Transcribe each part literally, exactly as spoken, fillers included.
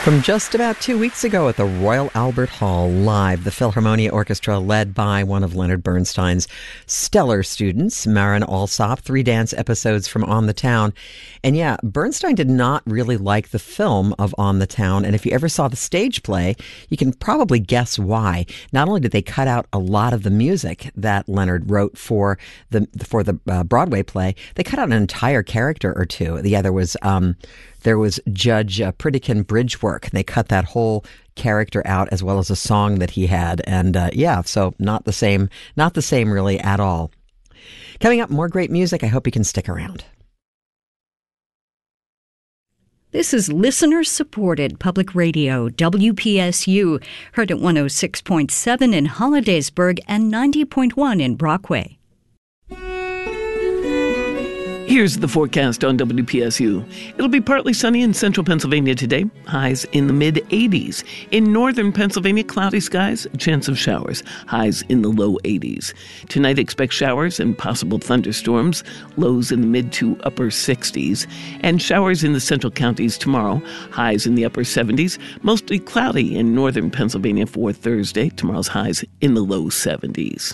From just about two weeks ago at the Royal Albert Hall, live, the Philharmonia Orchestra, led by one of Leonard Bernstein's stellar students, Marin Alsop, three dance episodes from On the Town. And yeah, Bernstein did not really like the film of On the Town, and if you ever saw the stage play, you can probably guess why. Not only did they cut out a lot of the music that Leonard wrote for the for the uh, Broadway play, they cut out an entire character or two. The other was um, there was Judge uh, Pritikin Bridgework. They cut that whole character out as well as a song that he had, and uh, yeah, so not the same, not the same really at all. Coming up, more great music. I hope you can stick around. This is listener-supported public radio, W P S U, heard at one oh six point seven in Hollidaysburg and ninety point one in Brockway. Here's the forecast on W P S U. It'll be partly sunny in central Pennsylvania today, highs in the mid eighties. In northern Pennsylvania, cloudy skies, chance of showers, highs in the low eighties. Tonight, expect showers and possible thunderstorms, lows in the mid to upper sixties. And showers in the central counties tomorrow, highs in the upper seventies, mostly cloudy in northern Pennsylvania for Thursday. Tomorrow's highs in the low seventies.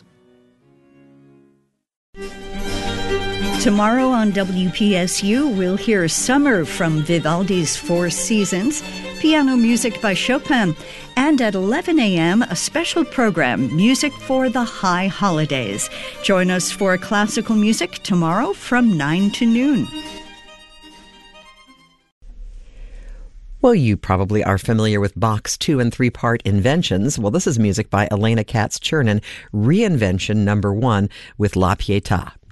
Tomorrow on W P S U, we'll hear Summer from Vivaldi's Four Seasons, piano music by Chopin, and at eleven a.m., a special program, Music for the High Holidays. Join us for classical music tomorrow from nine to noon. Well, you probably are familiar with Bach's two- and three-part inventions. Well, this is music by Elena Katz-Chernin, Reinvention number one with La Pietà.